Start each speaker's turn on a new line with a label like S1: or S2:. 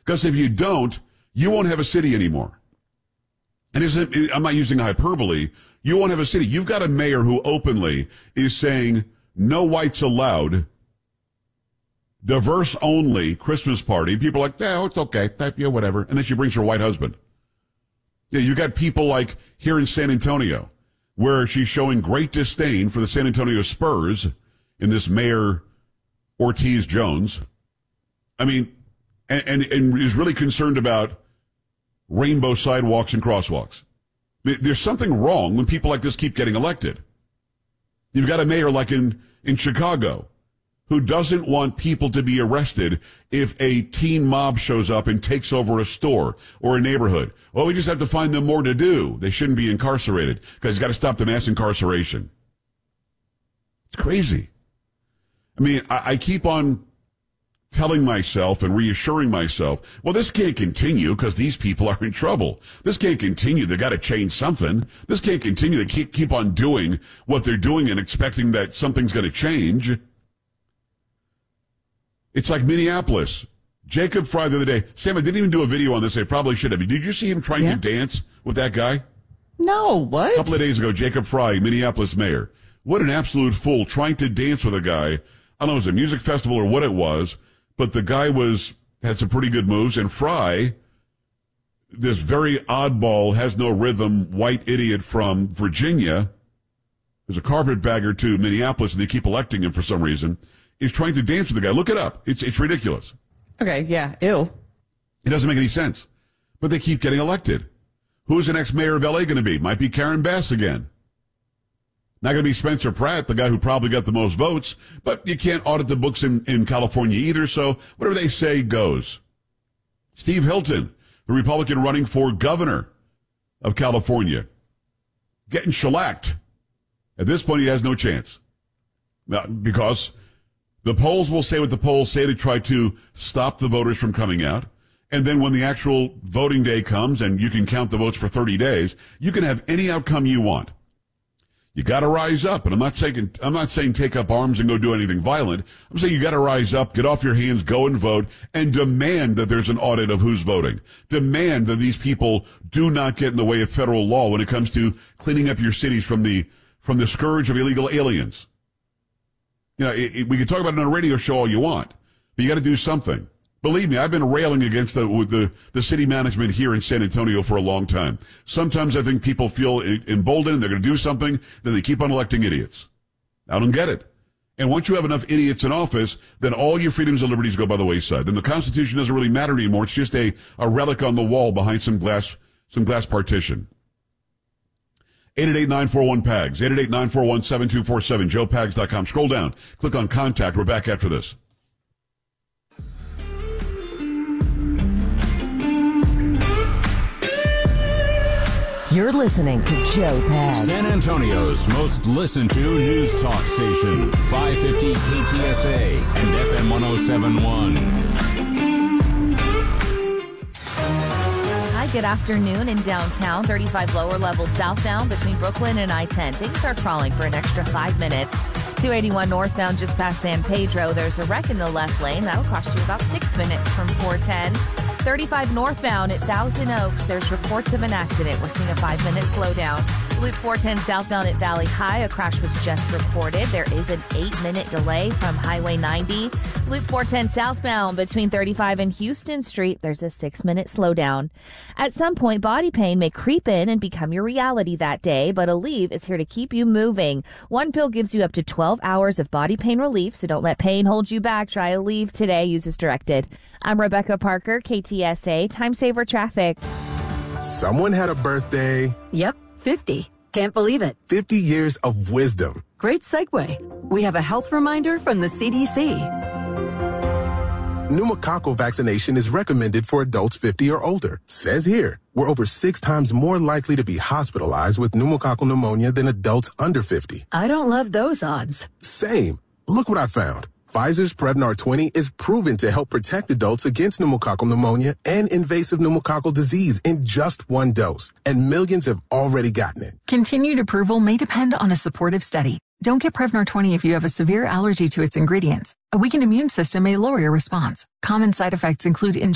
S1: Because if you don't, you won't have a city anymore. And I'm not using hyperbole. You won't have a city. You've got a mayor who openly is saying no whites allowed, diverse only Christmas party. People are like, oh, it's okay. Yeah, whatever. And then she brings her white husband. Yeah, you got people like here in San Antonio, where she's showing great disdain for the San Antonio Spurs in this Mayor Ortiz Jones. I mean, and is really concerned about rainbow sidewalks and crosswalks. I mean, there's something wrong when people like this keep getting elected. You've got a mayor like in Chicago who doesn't want people to be arrested if a teen mob shows up and takes over a store or a neighborhood. Well, we just have to find them more to do. They shouldn't be incarcerated because he's got to stop the mass incarceration. It's crazy. I mean, I keep on telling myself and reassuring myself, well, this can't continue because these people are in trouble. This can't continue. They got to change something. This can't continue. They keep on doing what they're doing and expecting that something's going to change. It's like Minneapolis. Jacob Fry the other day. Sam, I didn't even do a video on this. I probably should have. Did you see him trying to dance with that guy?
S2: No, what?
S1: A couple of days ago, Jacob Fry, Minneapolis mayor. What an absolute fool, trying to dance with a guy. I don't know if it was a music festival or what it was, but the guy had some pretty good moves. And Fry, this very oddball, has no rhythm, white idiot from Virginia, there's a carpetbagger to Minneapolis, and they keep electing him for some reason, is trying to dance with the guy. Look it up. It's ridiculous.
S2: Okay, yeah, ew.
S1: It doesn't make any sense. But they keep getting elected. Who's the next mayor of L.A. going to be? Might be Karen Bass again. Not going to be Spencer Pratt, the guy who probably got the most votes, but you can't audit the books in California either, so whatever they say goes. Steve Hilton, the Republican running for governor of California, getting shellacked. At this point, he has no chance. Because the polls will say what the polls say to try to stop the voters from coming out. And then when the actual voting day comes and you can count the votes for 30 days, you can have any outcome you want. You got to rise up. And I'm not saying take up arms and go do anything violent. I'm saying you got to rise up, get off your hands, go and vote, and demand that there's an audit of who's voting. Demand that these people do not get in the way of federal law when it comes to cleaning up your cities from the scourge of illegal aliens. You know, we can talk about it on a radio show all you want, but you got to do something. Believe me, I've been railing against the city management here in San Antonio for a long time. Sometimes I think people feel emboldened, they're going to do something, then they keep on electing idiots. I don't get it. And once you have enough idiots in office, then all your freedoms and liberties go by the wayside. Then the Constitution doesn't really matter anymore. It's just a relic on the wall behind some glass partition. 888-941-PAGS, 888-941-7247, joepags.com. Scroll down, click on contact. We're back after this.
S3: You're listening to Joe Pags.
S4: San Antonio's most listened to news talk station, 550 KTSA and FM 1071.
S5: Hi, good afternoon in downtown. 35 lower level southbound between Brooklyn and I-10. Things are crawling for an extra 5 minutes. 281 northbound just past San Pedro. There's a wreck in the left lane. That'll cost you about 6 minutes from 410. 35 northbound at Thousand Oaks. There's reports of an accident. We're seeing a 5-minute slowdown. Loop 410 southbound at Valley High. A crash was just reported. There is an 8-minute delay from Highway 90. Loop 410 southbound between 35 and Houston Street. There's a 6-minute slowdown. At some point, body pain may creep in and become your reality that day, but Aleve is here to keep you moving. One pill gives you up to 12 hours of body pain relief, so don't let pain hold you back. Try Aleve today. Use as directed. I'm Rebecca Parker, KTSA, Time Saver Traffic.
S6: Someone had a birthday.
S7: Yep, 50. Can't believe it.
S6: 50 years of wisdom.
S7: Great segue. We have a health reminder from the CDC.
S6: Pneumococcal vaccination is recommended for adults 50 or older. Says here, we're over 6 times more likely to be hospitalized with pneumococcal pneumonia than adults under 50.
S7: I don't love those odds.
S6: Same. Look what I found. Pfizer's Prevnar 20 is proven to help protect adults against pneumococcal pneumonia and invasive pneumococcal disease in just 1 dose, and millions have already gotten it.
S8: Continued approval may depend on a supportive study. Don't get Prevnar 20 if you have a severe allergy to its ingredients. A weakened immune system may lower your response. Common side effects include